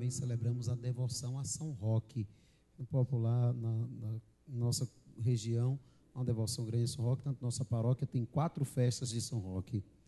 também celebramos a devoção a São Roque. No popular, na nossa região, uma devoção grande a São Roque, tanto nossa paróquia tem 4 festas de São Roque.